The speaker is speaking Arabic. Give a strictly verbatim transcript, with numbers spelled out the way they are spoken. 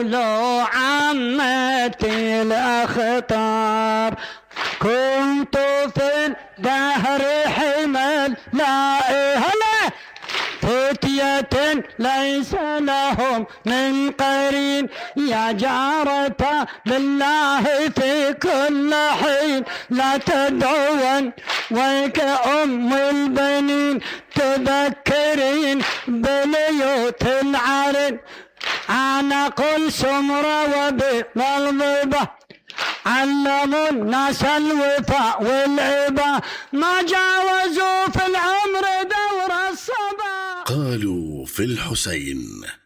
قولوا عمتي الأخطار. كنت في الدهر حمل لا هلا فتية ليس لهم من قرين، يا جارة بالله في كل حين لا تدعون ويك أم البنين، تذكرين بليوت العرن عنق السمرة وبالضبة، علموا الناس الوفاء والعبا ما جاوزوا في العمر دور الصبا. قالوا في الحسين